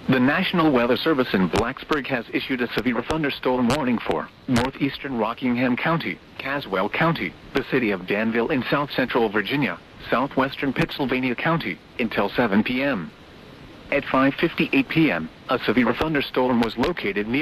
The National Weather Service in Blacksburg has issued a severe thunderstorm warning for northeastern Rockingham County, Caswell County, the city of Danville in south central Virginia, southwestern Pittsylvania County, until 7 p.m. At 5:58 p.m., a severe thunderstorm was located near